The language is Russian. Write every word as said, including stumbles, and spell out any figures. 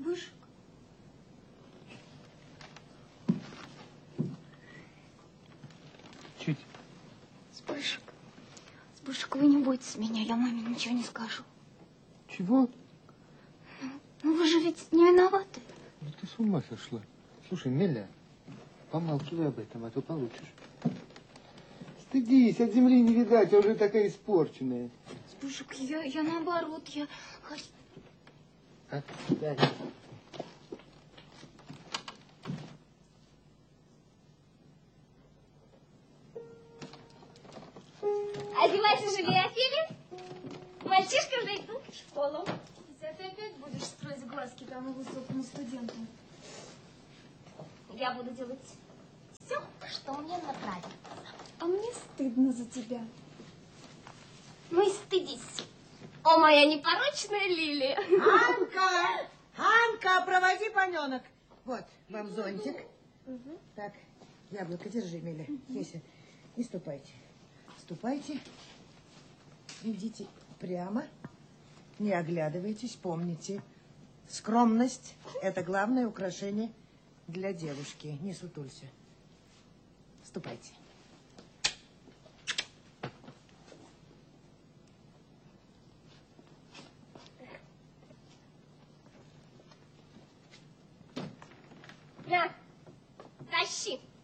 Сбышек. Чуть. Сбышек. Сбышек, вы не бойтесь меня, я маме ничего не скажу. Чего? Ну, ну вы же ведь не виноваты. Ну ты с ума сошла. Слушай, Меля, помалкивай об этом, а то получишь. Стыдись, от земли не видать, а уже такая испорченная. Сбышек, я, я наоборот, я хочу... А? Дай. Одевайся живее, Афиля. Мальчишки уже идут в школу. Если ты опять будешь строить глазки тому высокому студенту, я буду делать все, что мне нравится. А мне стыдно за тебя. Ну и стыдись. О, моя непорочная Лилия. Анка! Анка, проводи паненок. Вот, вам зонтик. Угу. Так, яблоко держи, Миля. Угу. Еся, не ступайте. Ступайте. Идите прямо. Не оглядывайтесь, помните. Скромность – это главное украшение для девушки. Не сутулься. Ступайте. На, тащи.